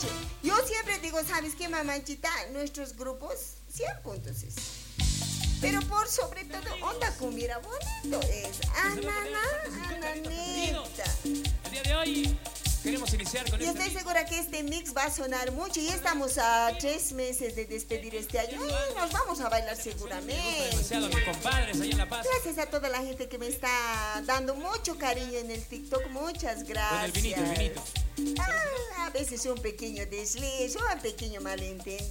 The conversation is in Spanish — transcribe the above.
noche. Yo siempre digo, ¿sabes qué, mamanchita? Nuestros grupos, 100 puntos es. Pero por sobre todo, onda cumbia bonito es. Ananeta. El día de hoy queremos iniciar con Y estoy segura que este mix va a sonar mucho. Y estamos a 3 meses de despedir este año. Ay, nos vamos a bailar seguramente. demasiado a mis compadres ahí en La Paz. Gracias a toda la gente que me está dando mucho cariño en el TikTok. Muchas gracias. Con el vinito, el vinito. A veces un pequeño desliz, un pequeño malentendido.